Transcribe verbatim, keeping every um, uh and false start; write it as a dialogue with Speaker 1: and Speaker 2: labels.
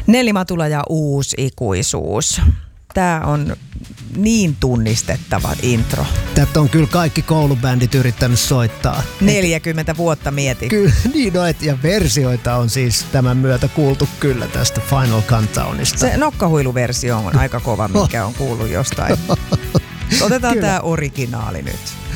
Speaker 1: Nelli Matula ja Uusi ikuisuus. Tää on niin tunnistettava intro.
Speaker 2: Tätä on kyllä kaikki koulubändit yrittänyt soittaa.
Speaker 1: neljäkymmentä vuotta mieti.
Speaker 2: Kyllä, niin no, et, ja versioita on siis tämän myötä kuultu kyllä tästä Final Countdownista.
Speaker 1: Se nokkahuiluversio on aika kova, mikä on kuullut jostain. Otetaan tää originaali nyt.